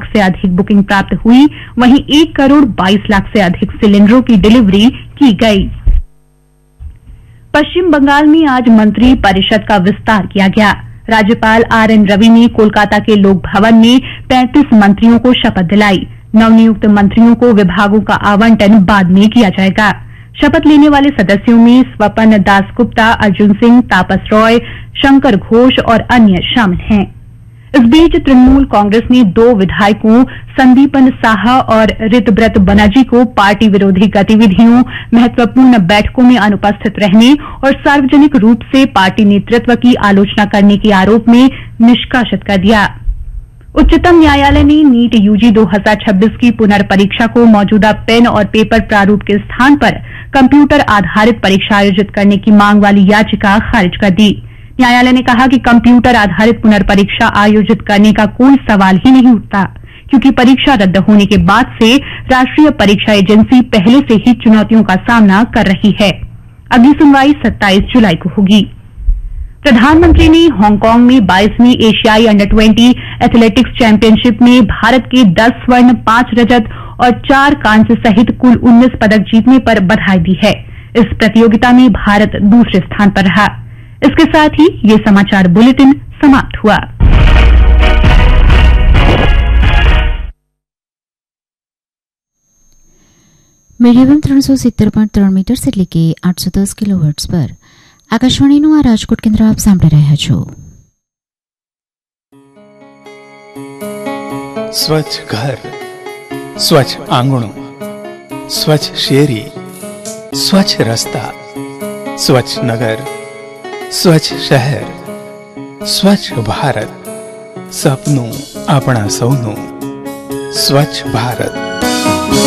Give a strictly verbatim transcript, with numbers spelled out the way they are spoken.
से अधिक बुकिंग प्राप्त हुई, वहीं एक करोड़ बाईस लाख से अधिक सिलेंडरों की डिलीवरी की गई। पश्चिम बंगाल में आज मंत्री परिषद का विस्तार किया गया। राज्यपाल आर एन रवि ने कोलकाता के लोक भवन में पैंतीस मंत्रियों को शपथ दिलाई। नवनियुक्त मंत्रियों को विभागों का आवंटन बाद में किया जाएगा। शपथ लेने वाले सदस्यों में स्वपन दासगुप्ता, अर्जुन सिंह, तापस रॉय, शंकर घोष और अन्य शामिल हैं। इस बीच तृणमूल कांग्रेस ने दो विधायकों संदीपन साहा और ऋतव्रत बनर्जी को पार्टी विरोधी गतिविधियों, महत्वपूर्ण बैठकों में अनुपस्थित रहने और सार्वजनिक रूप से पार्टी नेतृत्व की आलोचना करने के आरोप में निष्कासित कर दिया। उच्चतम न्यायालय ने नीट यूजी दो हज़ार छब्बीस की पुनर्परीक्षा को मौजूदा पेन और पेपर प्रारूप के स्थान पर कंप्यूटर आधारित परीक्षा आयोजित करने की मांग वाली याचिका खारिज कर दी। न्यायालय ने कहा कि कंप्यूटर आधारित पुनर्परीक्षा आयोजित करने का कोई सवाल ही नहीं उठता, क्योंकि परीक्षा रद्द होने के बाद से राष्ट्रीय परीक्षा एजेंसी पहले से ही चुनौतियों का सामना कर रही है। अगली सुनवाई सत्ताईस जुलाई को होगी। प्रधानमंत्री ने हांगकांग में बाईसवीं एशियाई अंडर ट्वेंटी एथलेटिक्स चैंपियनशिप में भारत के दस स्वर्ण, पांच रजत और चार कांस्य सहित कुल उन्नीस पदक जीतने पर बधाई दी है। इस प्रतियोगिता में भारत दूसरे स्थान पर रहा। इसके साथ ही ये समाचार बुलेटिन समाप्त हुआ। मीडियम ત્રણ સો સિત્તેર પોઈન્ટ ત્રણ મીટર એટલે કે આઠસો દસ કિલોહર્ટ્ઝ પર આકાશવાણીનું આ રાજકોટ કેન્દ્ર આપ સાંભળી રહ્યા છો। स्वच्छ घर, स्वच्छ आंगणों, स्वच्छ शेरी, स्वच्छ रस्ता, स्वच्छ नगर, स्वच्छ शहर, स्वच्छ भारत, सपनों अपना सौનું स्वच्छ भारत।